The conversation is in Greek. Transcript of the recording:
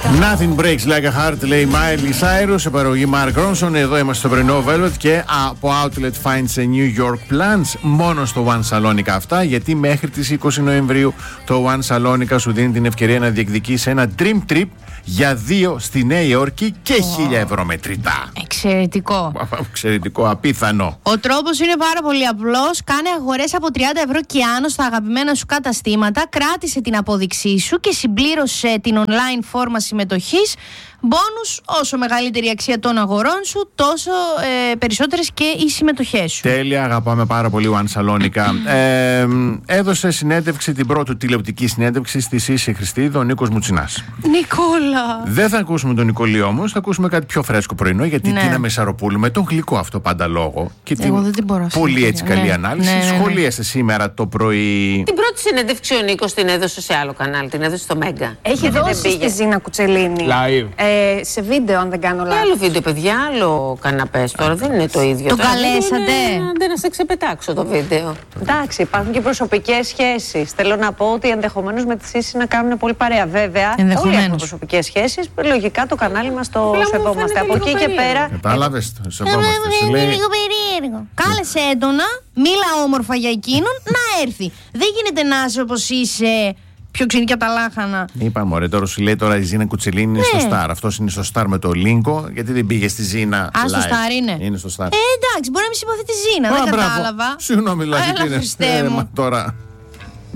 Nothing breaks like a heart, λέει Miley Cyrus, σε παραγωγή Mark Ronson. Εδώ είμαστε στο πρωινό Velvet και από Outlet Finds a New York Plants. Μόνο στο One Salonica αυτά, γιατί μέχρι τις 20 Νοεμβρίου το One Salonica σου δίνει την ευκαιρία να διεκδικείς ένα dream trip για 2 στη Νέα Υόρκη και 1.000 ευρώ μετρητά. Εξαιρετικό. Εξαιρετικό, απίθανο. Ο τρόπος είναι πάρα πολύ απλός. Κάνε αγορές από 30 ευρώ και άνω στα αγαπημένα σου καταστήματα. Κράτησε την απόδειξή σου και συμπλήρωσε την online φόρμα συμμετοχής. Μπόνους, όσο μεγαλύτερη η αξία των αγορών σου, τόσο περισσότερες και οι συμμετοχές σου. Τέλεια, αγαπάμε πάρα πολύ One Salonica. Έδωσε συνέντευξη, την πρώτη τηλεοπτική συνέντευξη στη Σύση Χριστίδου, ο Νίκος Μουτσινάς. Νικόλα! Δεν θα ακούσουμε τον Νικολή όμως, θα ακούσουμε κάτι πιο φρέσκο πρωινό, γιατί Τίνα Μεσαροπούλου με τον γλυκό αυτό πάντα λόγο και την πολύ έτσι καλή ανάλυση σχολίασε σήμερα το πρωί. Την πρώτη συνέντευξη ο Νίκος την έδωσε σε άλλο κανάλι, την έδωσε στο Μέγκα. Έχει δώσει στη Ζήνα Κουτσελίνη. Live. Σε βίντεο, αν δεν κάνω λάθος. Άλλο βίντεο, παιδιά, άλλο καναπές τώρα, δεν είναι το ίδιο. Το καλέσατε? Δεν να σε ξεπετάξω το βίντεο. Εντάξει, υπάρχουν και προσωπικές σχέσεις. Θέλω να πω ότι ενδεχομένως με τη Σύση να κάνουν πολύ παρέα. Βέβαια, όλοι έχουμε προσωπικές σχέσεις. Λογικά το κανάλι μας το σεβόμαστε. Από εκεί και πέρα. Κατάλαβες, το σεβόμαστε. Λίγο περίεργο. Κάλεσε έντονα, μίλα όμορφα για εκείνον, να έρθει. Δεν γίνεται να είσαι όπως είσαι. Πιο ξενική από τα λάχανα. Είπαμε, ωραία, τώρα σου λέει τώρα η Ζήνα Κουτσελίνη είναι στο Star. Αυτός είναι στο Star με το Λίνκο, γιατί δεν πήγε στη Ζήνα. Α, στο Star είναι. Είναι στο Star. Εντάξει, μπορεί να μην συμπαθεί τη Ζήνα, δεν κατάλαβα. Συγγνώμη, δηλαδή. Χριστέ μου. Τώρα.